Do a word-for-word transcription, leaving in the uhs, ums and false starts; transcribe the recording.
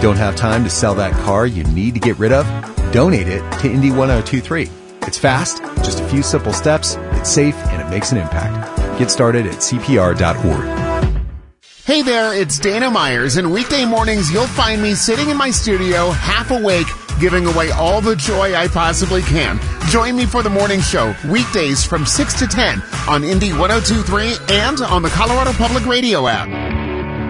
Don't have time to sell that car you need to get rid of? Donate it to Indy ten twenty-three. It's fast, just a few simple steps, it's safe, and it makes an impact. Get started at C P R dot org. Hey there, it's Dana Myers, and weekday mornings you'll find me sitting in my studio, half awake, giving away all the joy I possibly can. Join me for the morning show, weekdays from six to ten on Indy ten twenty-three and on the Colorado Public Radio app.